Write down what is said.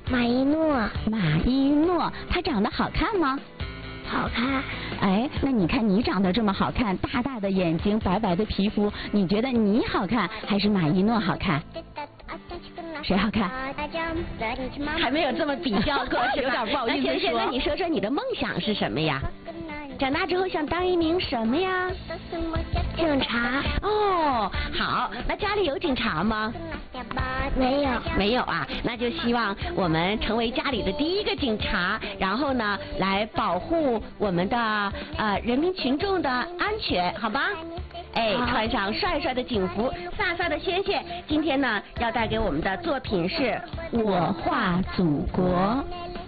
马一诺。 马一诺，他长得好看吗？ 好看。 哎，那你看你长得这么好看，大大的眼睛，白白的皮肤，你觉得你好看还是马一诺好看？谁好看？ 还没有这么比较过，是吧？ 有点不好意思说。 那萱萱，那你说说你的梦想是什么呀？长大之后想当一名什么呀？ 警察。 哦，好，那家里有警察吗？ 没有。 没有啊，那就希望我们成为家里的第一个警察，然后呢，来保护我们的人民群众的安全，好吧？哎，穿上帅帅的警服，飒飒的萱萱，今天呢要带给我们的作品是《我画祖国》。